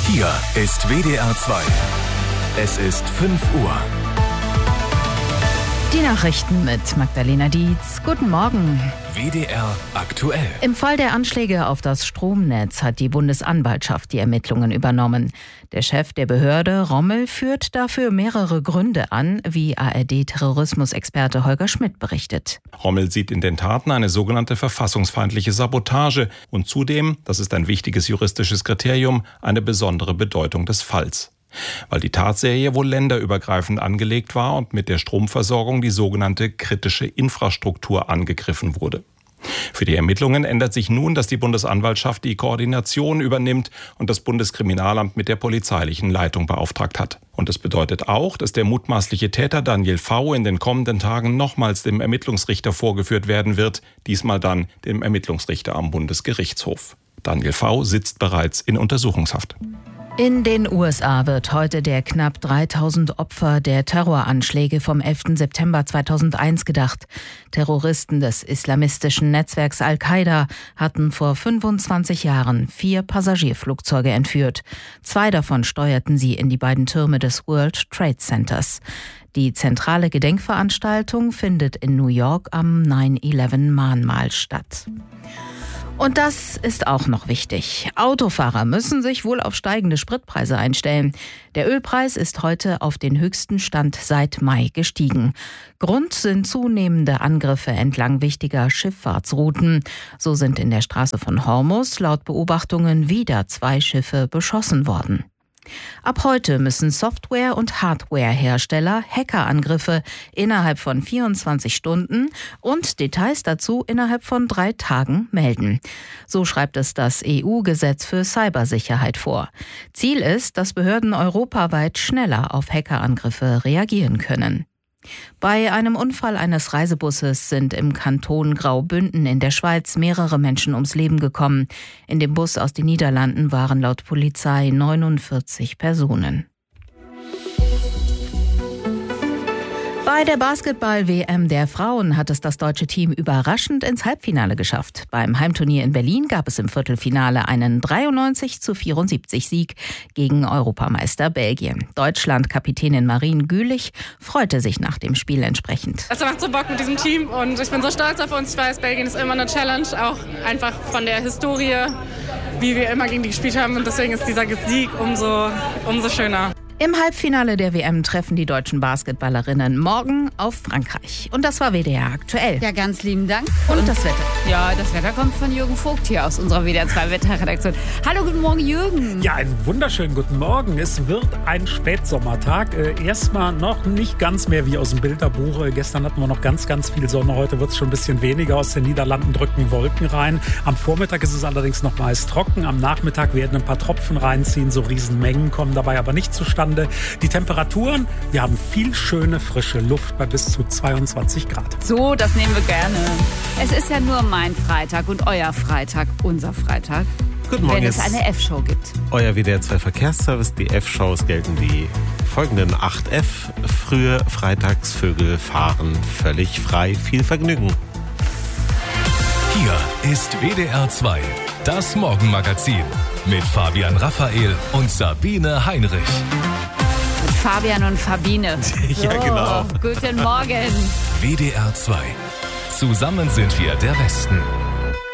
Hier ist WDR 2. Es ist 5 Uhr. Die Nachrichten mit Magdalena Dietz. Guten Morgen. WDR aktuell. Im Fall der Anschläge auf das Stromnetz hat die Bundesanwaltschaft die Ermittlungen übernommen. Der Chef der Behörde, Rommel, führt dafür mehrere Gründe an, wie ARD-Terrorismusexperte Holger Schmidt berichtet. Rommel sieht in den Taten eine sogenannte verfassungsfeindliche Sabotage und zudem, das ist ein wichtiges juristisches Kriterium, eine besondere Bedeutung des Falls. Weil die Tatserie wohl länderübergreifend angelegt war und mit der Stromversorgung die sogenannte kritische Infrastruktur angegriffen wurde. Für die Ermittlungen ändert sich nun, dass die Bundesanwaltschaft die Koordination übernimmt und das Bundeskriminalamt mit der polizeilichen Leitung beauftragt hat. Und das bedeutet auch, dass der mutmaßliche Täter Daniel V. in den kommenden Tagen nochmals dem Ermittlungsrichter vorgeführt werden wird, diesmal dann dem Ermittlungsrichter am Bundesgerichtshof. Daniel V. sitzt bereits in Untersuchungshaft. In den USA wird heute der knapp 3000 Opfer der Terroranschläge vom 11. September 2001 gedacht. Terroristen des islamistischen Netzwerks Al-Qaida hatten vor 25 Jahren 4 Passagierflugzeuge entführt. 2 davon steuerten sie in die beiden Türme des World Trade Centers. Die zentrale Gedenkveranstaltung findet in New York am 9/11-Mahnmal statt. Und das ist auch noch wichtig. Autofahrer müssen sich wohl auf steigende Spritpreise einstellen. Der Ölpreis ist heute auf den höchsten Stand seit Mai gestiegen. Grund sind zunehmende Angriffe entlang wichtiger Schifffahrtsrouten. So sind in der Straße von Hormuz laut Beobachtungen wieder 2 Schiffe beschossen worden. Ab heute müssen Software- und Hardwarehersteller Hackerangriffe innerhalb von 24 Stunden und Details dazu innerhalb von 3 Tagen melden. So schreibt es das EU-Gesetz für Cybersicherheit vor. Ziel ist, dass Behörden europaweit schneller auf Hackerangriffe reagieren können. Bei einem Unfall eines Reisebusses sind im Kanton Graubünden in der Schweiz mehrere Menschen ums Leben gekommen. In dem Bus aus den Niederlanden waren laut Polizei 49 Personen. Bei der Basketball-WM der Frauen hat es das deutsche Team überraschend ins Halbfinale geschafft. Beim Heimturnier in Berlin gab es im Viertelfinale einen 93:74 Sieg gegen Europameister Belgien. Deutschland-Kapitänin Marien Gülich freute sich nach dem Spiel entsprechend. Es macht so Bock mit diesem Team und ich bin so stolz auf uns. Ich weiß, Belgien ist immer eine Challenge, auch einfach von der Historie, wie wir immer gegen die gespielt haben. Und deswegen ist dieser Sieg umso schöner. Im Halbfinale der WM treffen die deutschen Basketballerinnen morgen auf Frankreich. Und das war WDR aktuell. Ja, ganz lieben Dank. Und das Wetter? Ja, das Wetter kommt von Jürgen Vogt hier aus unserer WDR 2 Wetterredaktion. Hallo, guten Morgen, Jürgen. Ja, einen wunderschönen guten Morgen. Es wird ein Spätsommertag. Erstmal noch nicht ganz mehr wie aus dem Bilderbuch. Gestern hatten wir noch ganz, ganz viel Sonne. Heute wird es schon ein bisschen weniger. Aus den Niederlanden drücken Wolken rein. Am Vormittag ist es allerdings noch meist trocken. Am Nachmittag werden ein paar Tropfen reinziehen. So Riesenmengen kommen dabei aber nicht zustande. Die Temperaturen, wir haben viel schöne, frische Luft bei bis zu 22 Grad. So, das nehmen wir gerne. Es ist ja nur mein Freitag und euer Freitag, unser Freitag. Guten Morgen. Wenn es eine F-Show gibt. Euer WDR 2 Verkehrsservice. Die F-Shows gelten die folgenden 8F. Frühe Freitagsvögel fahren völlig frei. Viel Vergnügen. Hier ist WDR 2, das Morgenmagazin mit Fabian Raphael und Sabine Heinrich. Mit Fabian und Fabine. Ja, genau. Guten Morgen. WDR 2. Zusammen sind wir der Westen.